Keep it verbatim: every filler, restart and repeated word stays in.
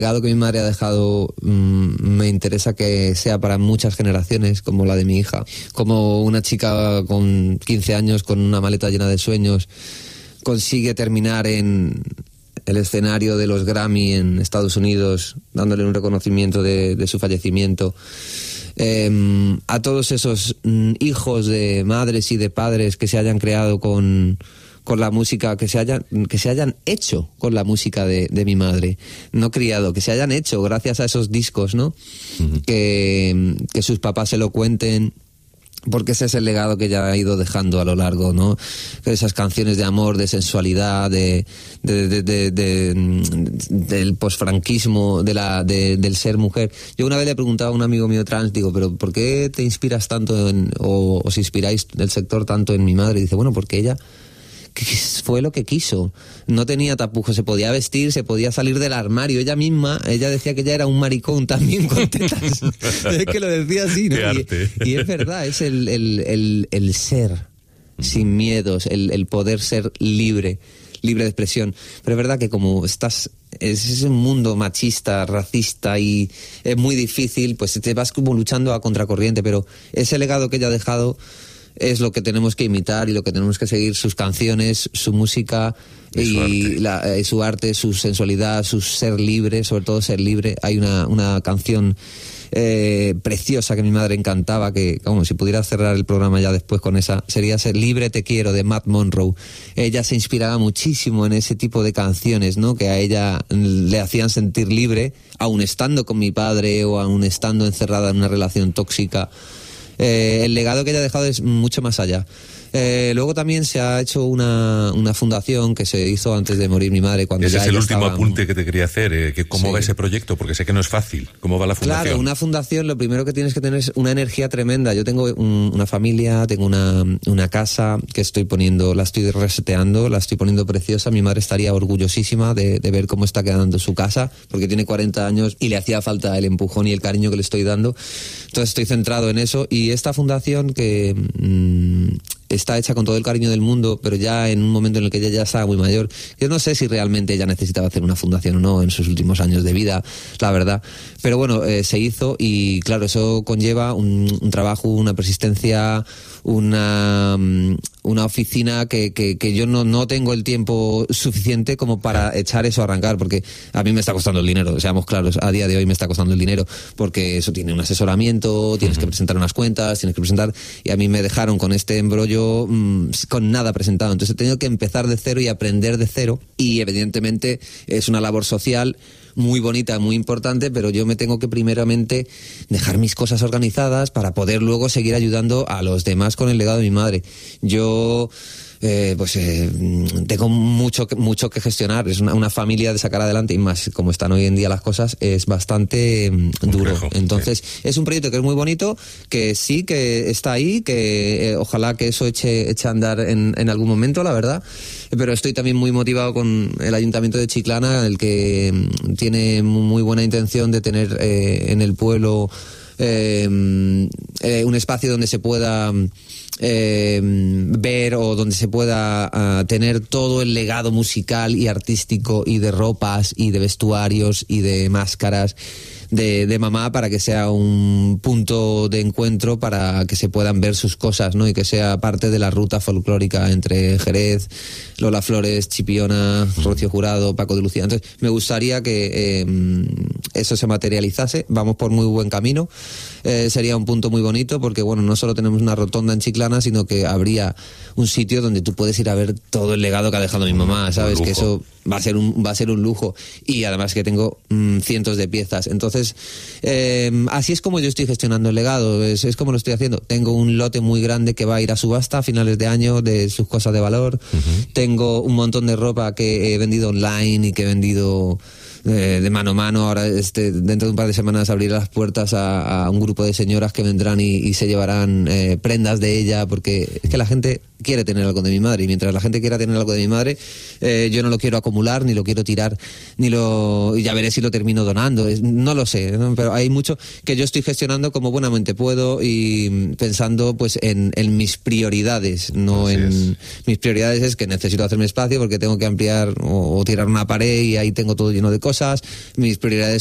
legado que mi madre ha dejado mmm, me interesa que sea para muchas generaciones, como la de mi hija. Como una chica con quince años, con una maleta llena de sueños, consigue terminar en el escenario de los Grammy en Estados Unidos, dándole un reconocimiento de, de su fallecimiento. Eh, a todos esos mm, hijos de madres y de padres que se hayan creado con... con la música, que se hayan que se hayan hecho con la música de, de mi madre, no criado, que se hayan hecho gracias a esos discos, ¿no? Uh-huh. Que, que sus papás se lo cuenten, porque ese es el legado que ella ha ido dejando a lo largo, ¿no? Esas canciones de amor, de sensualidad, de, de, de, de, de, de del posfranquismo, de la, de, del ser mujer. Yo una vez le preguntaba a un amigo mío trans, digo, pero ¿por qué te inspiras tanto en, o os inspiráis del sector tanto en mi madre? Y dice, bueno, porque ella que fue lo que quiso, no tenía tapujos, se podía vestir, se podía salir del armario, ella misma, ella decía que ella era un maricón también con tetas, es que lo decía así, ¿no? Y, y es verdad, es el, el, el, el ser sin miedos, el, el poder ser libre, libre de expresión, pero es verdad que como estás, es, es un mundo machista, racista y es muy difícil, pues te vas como luchando a contracorriente, pero ese legado que ella ha dejado es lo que tenemos que imitar y lo que tenemos que seguir, sus canciones, su música y, y, su, arte. La, y su arte, su sensualidad, su ser libre, sobre todo ser libre. Hay una, una canción eh, preciosa que mi madre encantaba, que como si pudiera cerrar el programa ya después con esa, sería Ser Libre Te Quiero, de Matt Monroe. Ella se inspiraba muchísimo en ese tipo de canciones, ¿no? Que a ella le hacían sentir libre, aun estando con mi padre o aun estando encerrada en una relación tóxica. Eh, el legado que ella ha dejado es mucho más allá. Eh, luego también se ha hecho una, una fundación que se hizo antes de morir mi madre. Cuando ese ya es el último estaba... apunte que te quería hacer. Eh, que ¿Cómo sí. va ese proyecto? Porque sé que no es fácil. ¿Cómo va la fundación? Claro, una fundación lo primero que tienes que tener es una energía tremenda. Yo tengo un, una familia, tengo una, una casa que estoy poniendo, la estoy reseteando, la estoy poniendo preciosa. Mi madre estaría orgullosísima de, de ver cómo está quedando su casa, porque tiene cuarenta años y le hacía falta el empujón y el cariño que le estoy dando. Entonces estoy centrado en eso. Y esta fundación que... Mmm, está hecha con todo el cariño del mundo, pero ya en un momento en el que ella ya estaba muy mayor. Yo no sé si realmente ella necesitaba hacer una fundación o no en sus últimos años de vida, la verdad. Pero bueno, eh, se hizo y claro, eso conlleva un, un trabajo, una persistencia, una, una oficina que, que, que yo no, no tengo el tiempo suficiente como para echar eso a arrancar, porque a mí me está costando el dinero, seamos claros, a día de hoy me está costando el dinero, porque eso tiene un asesoramiento, tienes uh-huh. que presentar unas cuentas, tienes que presentar, y a mí me dejaron con este embrollo mmm, con nada presentado, entonces he tenido que empezar de cero y aprender de cero, y evidentemente es una labor social muy bonita, muy importante, pero yo me tengo que primeramente dejar mis cosas organizadas para poder luego seguir ayudando a los demás con el legado de mi madre. Yo eh, pues eh, tengo mucho, mucho que gestionar, es una, una familia de sacar adelante, y más como están hoy en día las cosas, es bastante eh, duro. Complejo, entonces sí. Es un proyecto que es muy bonito, que sí, que está ahí, que eh, ojalá que eso eche, eche a andar en, en algún momento, la verdad. Pero estoy también muy motivado con el Ayuntamiento de Chiclana, el que tiene muy buena intención de tener eh, en el pueblo eh, eh, un espacio donde se pueda eh, ver o donde se pueda uh, tener todo el legado musical y artístico y de ropas y de vestuarios y de máscaras de, de mamá, para que sea un punto de encuentro para que se puedan ver sus cosas, ¿no? Y que sea parte de la ruta folclórica entre Jerez, Lola Flores, Chipiona, Rocío Jurado, Paco de Lucía. Entonces me gustaría que eh, eso se materializase. Vamos por muy buen camino. Eh, sería un punto muy bonito porque, bueno, no solo tenemos una rotonda en Chiclana, sino que habría un sitio donde tú puedes ir a ver todo el legado que ha dejado mi mamá, ¿sabes? Que eso va a ser un, va a ser un lujo, y además que tengo mmm, cientos de piezas. Entonces, eh, así es como yo estoy gestionando el legado, es, es como lo estoy haciendo. Tengo un lote muy grande que va a ir a subasta a finales de año de sus cosas de valor. Uh-huh. Tengo un montón de ropa que he vendido online y que he vendido eh, de mano a mano. Ahora este, dentro de un par de semanas abriré las puertas a, a un grupo de señoras que vendrán y, y se llevarán eh, prendas de ella, porque es que la gente quiere tener algo de mi madre, y mientras la gente quiera tener algo de mi madre, eh, yo no lo quiero acumular, ni lo quiero tirar, ni lo... ya veré si lo termino donando, no lo sé, ¿no? Pero hay mucho que yo estoy gestionando como buenamente puedo y pensando pues en, en mis prioridades, no Así en... es. Mis prioridades es que necesito hacerme espacio porque tengo que ampliar o, o tirar una pared y ahí tengo todo lleno de cosas. Mis prioridades